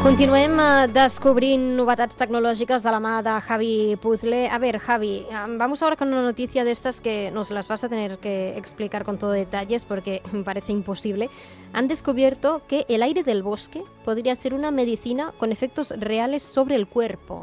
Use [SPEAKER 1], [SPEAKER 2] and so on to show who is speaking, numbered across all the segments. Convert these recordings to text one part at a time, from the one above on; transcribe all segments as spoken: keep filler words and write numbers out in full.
[SPEAKER 1] Continuem eh, descubrint novetats tecnològiques de la mà de Javi Puzzle. A ver, Javi, em, vamos ahora con una noticia de estas que nos las vas a tener que explicar con todo detalles porque me parece imposible. Han descubierto que el aire del bosque podría ser una medicina con efectos reales sobre el cuerpo.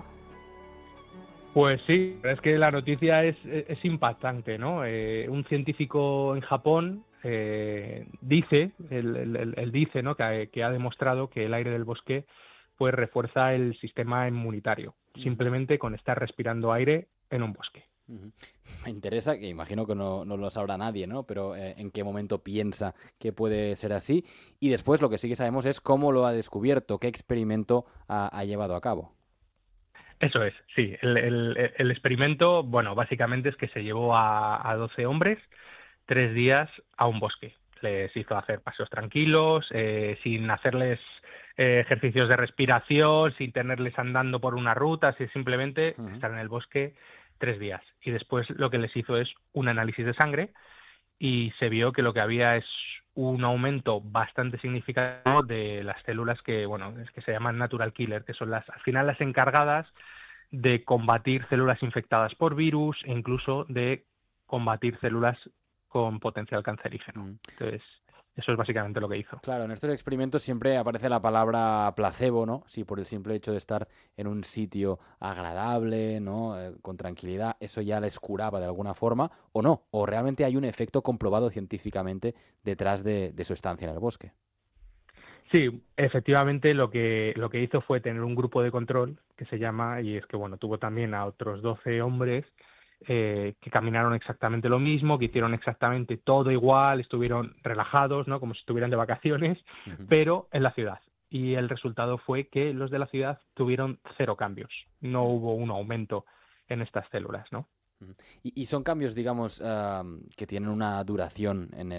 [SPEAKER 2] Pues sí, es que la noticia es, es impactante, ¿no? Eh, un científico en Japón eh, dice, él, él- él dice, ¿no? que, ha- que ha demostrado que el aire del bosque pues refuerza el sistema inmunitario,
[SPEAKER 3] Ujú,
[SPEAKER 2] simplemente con estar respirando aire en un bosque.
[SPEAKER 3] ujú. Me interesa, que imagino que no, no lo sabrá nadie, ¿no? Pero eh, en qué momento piensa que puede ser así. Y después lo que sí que sabemos es cómo lo ha descubierto, qué experimento ha, ha llevado a cabo.
[SPEAKER 2] Eso es, sí. El, el- el experimento, bueno, básicamente es que se llevó a, a doce hombres tres días a un bosque. Les hizo hacer paseos tranquilos, eh, sin hacerles eh, ejercicios de respiración, sin tenerles andando por una ruta, así simplemente
[SPEAKER 3] Ujú.
[SPEAKER 2] estar en el bosque tres días. Y después lo que les hizo es un análisis de sangre y se vio que lo que había es un aumento bastante significativo de las células que, bueno, es que se llaman natural killer, que son las, al final las encargadas de combatir células infectadas por virus e incluso de combatir células con potencial cancerígeno.
[SPEAKER 3] Mm.
[SPEAKER 2] Entonces, eso es básicamente lo que hizo.
[SPEAKER 3] Claro, en estos experimentos siempre aparece la palabra placebo, ¿no? Si por el simple hecho de estar en un sitio agradable, ¿no? Eh, con tranquilidad, eso ya les curaba de alguna forma, o no, o realmente hay un efecto comprobado científicamente detrás de, de su estancia en el bosque.
[SPEAKER 2] Sí, efectivamente lo que, lo que hizo fue tener un grupo de control que se llama, y es que bueno, tuvo también a otros doce hombres eh, que caminaron exactamente lo mismo, que hicieron exactamente todo igual, estuvieron relajados, ¿no? Como si estuvieran de vacaciones,
[SPEAKER 3] Ujú.
[SPEAKER 2] pero en la ciudad. Y el resultado fue que los de la ciudad tuvieron cero cambios, no
[SPEAKER 3] Mm,
[SPEAKER 2] hubo un aumento en estas células, ¿no?
[SPEAKER 3] ujú. Y, y son cambios, digamos, ah, que tienen una duración en